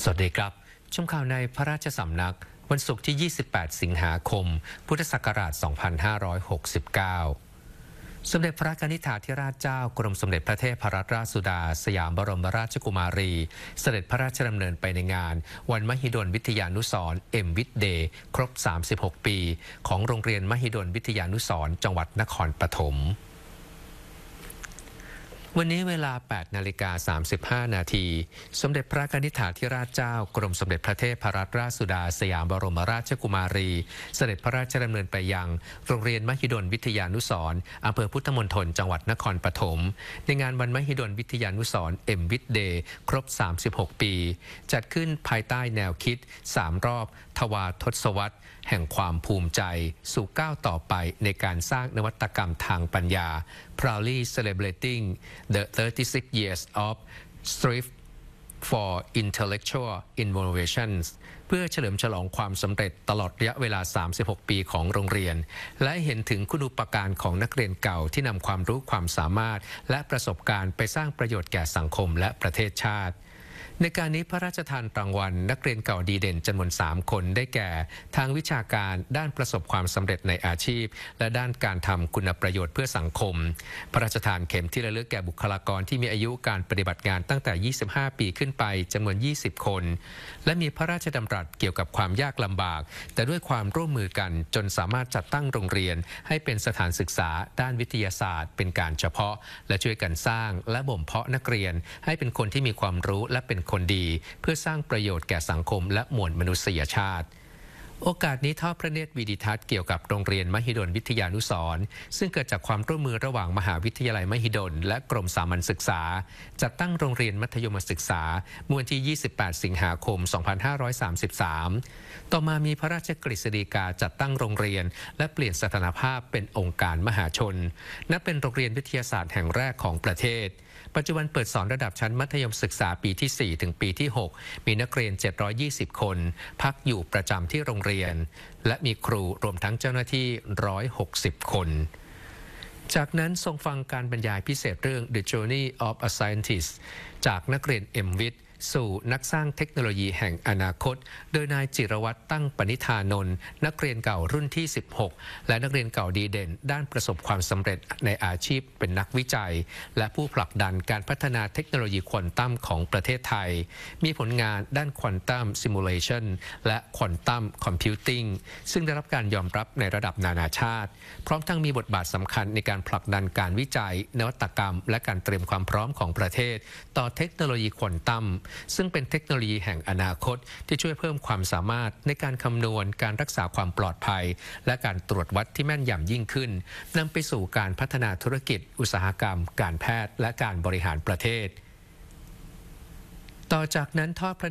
สวัสดีครับชมข่าวในพระราชสำนักวันศุกร์ที่ 28 สิงหาคม พุทธศักราช 2569 สมเด็จพระกนิษฐาธิราชเจ้ากรมสมเด็จพระเทพรัตนราชสุดาสยามบรมราชกุมารีเสด็จพระราชดำเนินไปในงานวันมหิดลวิทยานุสรณ์วิทเดย์ครบ 36 ปีของโรงเรียนมหิดลวิทยานุสรณ์จังหวัดนครปฐมวันนี้เวลา 8:35 นาทีสมเด็จพระกนิษฐาธิราชเจ้ากรมสมเด็จพระเทพรัตนราชสุดาสยามบรมราชกุมารีเสด็จพระราชดำเนินไปยังโรงเรียนมหิดลวิทยานุสรณ์อำเภอพุทธมณฑลจังหวัดนครปฐมในงานวันมหิดลวิทยานุสรณ์วิทเดย์ครบ 36 ปีจัดขึ้นภายใต้แนวคิด 3 รอบทวาทศวรรษแห่งความภูมิใจสู่ก้าวต่อไปในการสร้างนวัตกรรมทางปัญญา Proudly celebrating the 36 years of Strive for Intellectual Innovations เพื่อเฉลิมฉลองความสำเร็จตลอดระยะเวลา 36 ปีของโรงเรียนและเห็นถึงคุณูปการของนักเรียนเก่าที่นำความรู้ความสามารถและประสบการณ์ไปสร้างประโยชน์แก่สังคมและประเทศชาติในการนี้พระราชทานรางวัลนักเรียนเก่าดีเด่นจำนวน 3 คนได้แก่ทางวิชาการด้านประสบความสำเร็จในอาชีพและด้านการทำคุณประโยชน์เพื่อสังคมพระราชทานเข็มที่ระลึกแก่บุคลากรที่มีอายุการปฏิบัติงานตั้งแต่ 25 ปีขึ้นไปจำนวน 20 คนและมีพระราชดำรัสเกี่ยวกับความยากลำบากแต่ด้วยความร่วมมือกันจนสามารถจัดตั้งโรงเรียนให้เป็นสถานศึกษาด้านวิทยาศาสตร์เป็นการเฉพาะและช่วยกันสร้างและบ่มเพาะนักเรียนให้เป็นคนที่มีความรู้และเป็นคนดีเพื่อสร้างประโยชน์แก่สังคมและมวลมนุษยชาติโอกาสนี้ทอดพระเนตรวิดิทัศน์เกี่ยวกับโรงเรียนมหิดลวิทยานุสรณ์ซึ่งเกิดจากความร่วมมือระหว่างมหาวิทยาลัยมหิดลและกรมสามัญศึกษาจัดตั้งโรงเรียนมัธยมศึกษาเมื่อวันที่ 28 สิงหาคม 2533 ต่อมามีพระราชกฤษฎีกาจัดตั้งโรงเรียนและเปลี่ยนสถานภาพเป็นองค์การมหาชนนับเป็นโรงเรียนวิทยาศาสตร์แห่งแรกของประเทศปัจจุบันเปิดสอนระดับชั้นมัธยมศึกษาปีที่ 4 ถึงปีที่ 6 มีนักเรียน 720 คนพักอยู่ประจำที่โรงเรียนและมีครูรวมทั้งเจ้าหน้าที่ 160 คนจากนั้นทรงฟังการบรรยายพิเศษเรื่อง The Journey of a Scientist จากนักเรียน MVIT สู่นักสร้างเทคโนโลยีแห่งอนาคตโดยนายจิรวัตรตั้งปณิธานนท์นักเรียนเก่ารุ่นที่ 16 และนักเรียนเก่าดีเด่นด้านประสบความสำเร็จในอาชีพเป็นนักวิจัยและผู้ผลักดันการพัฒนาเทคโนโลยีควอนตัมของประเทศไทยมีผลงานด้านควอนตัมซิมูเลชันและควอนตัมคอมพิวติ้งซึ่งได้รับการยอมรับในระดับนานาชาติพร้อมทั้งมีบทบาทสำคัญในการผลักดันการวิจัยนวัตกรรมและการเตรียมความพร้อมของประเทศต่อเทคโนโลยีควอนตัมซึ่งเป็นเทคโนโลยีแห่งอนาคตที่ช่วยเพิ่มความสามารถในการคำนวณการรักษาความปลอดภัยและการตรวจวัดที่แม่นยำยิ่งขึ้นนำไปสู่การพัฒนาธุรกิจอุตสาหกรรมการแพทย์และการบริหารประเทศต่อจากนั้นทอดพระ